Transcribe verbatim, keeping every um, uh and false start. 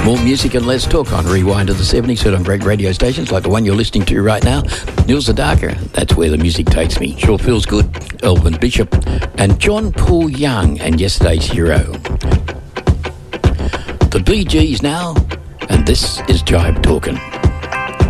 More music and less talk on Rewind to the seventies, heard on great radio stations like the one you're listening to right now. Neil Sedaka, that's where the music takes me. Sure feels good. Elvin Bishop and John Paul Young and Yesterday's Hero. The Bee Gees now, and this is Jive Talkin'.